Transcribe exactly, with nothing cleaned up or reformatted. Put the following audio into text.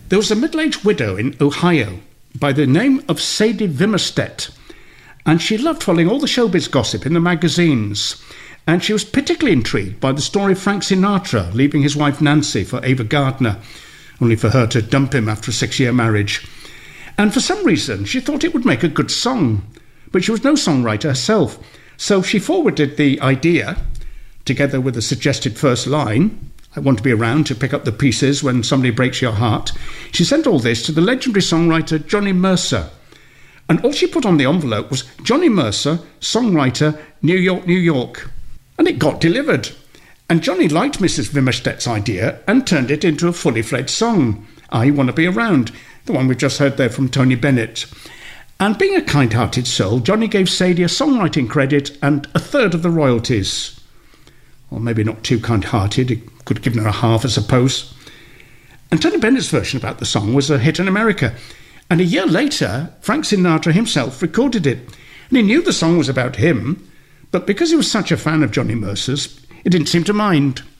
There was a middle-aged widow in Ohio by the name of Sadie Vimerstedt, and she loved following all the showbiz gossip in the magazines, and she was particularly intrigued by the story of Frank Sinatra leaving his wife Nancy for Ava Gardner, only for her to dump him after a six-year marriage. And for some reason, she thought it would make a good song, but she was no songwriter herself, so she forwarded the idea, together with the suggested first line, I want to be around to pick up the pieces when somebody breaks your heart. She sent all this to the legendary songwriter Johnny Mercer. And all she put on the envelope was Johnny Mercer, songwriter, New York, New York. And it got delivered. And Johnny liked Missus Vimerstedt's idea and turned it into a fully fledged song, I Want to Be Around, the one we've just heard there from Tony Bennett. And being a kind-hearted soul, Johnny gave Sadie a songwriting credit and a third of the royalties. Or maybe not too kind-hearted, he could have given her a half, I suppose. And Tony Bennett's version about the song was a hit in America. And a year later, Frank Sinatra himself recorded it. And he knew the song was about him, but because he was such a fan of Johnny Mercer's, he didn't seem to mind.